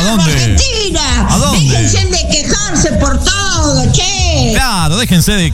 dónde? Argentina. ¿A dónde? Déjense de quejarse por todo, che. Claro, déjense de